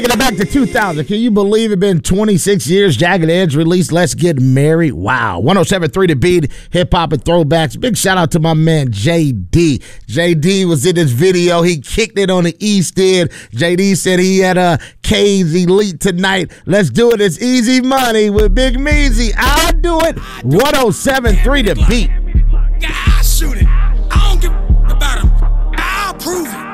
Get it back to 2000. Can you believe it been 26 years? Jagged Edge released Let's Get Married. Wow. 107.3 The Beat, hip-hop and throwbacks. Big shout-out to my man, JD. JD was in this video. He kicked it on the East End. JD said he had a K's Elite tonight. Let's do it. It's easy money with Big Meezy. I'll do it. 107.3 The Beat. Shoot it.